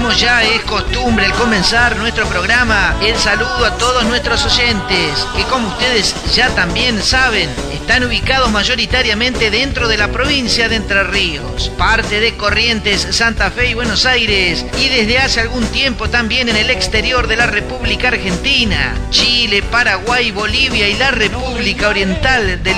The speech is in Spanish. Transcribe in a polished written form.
como ya es costumbre al comenzar nuestro programa, el saludo a todos nuestros oyentes, que como ustedes ya también saben, están ubicados mayoritariamente dentro de la provincia de Entre Ríos, parte de Corrientes, Santa Fe y Buenos Aires, y desde hace algún tiempo también en el exterior de la República Argentina, Chile, Paraguay, Bolivia y la República Oriental del